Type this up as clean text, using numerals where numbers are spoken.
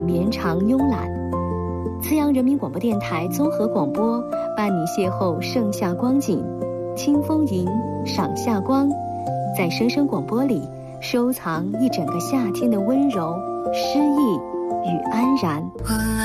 绵长慵懒。资阳人民广播电台综合广播伴你邂逅盛夏光景，清风吟，赏夏光，在声声广播里收藏一整个夏天的温柔、诗意与安然。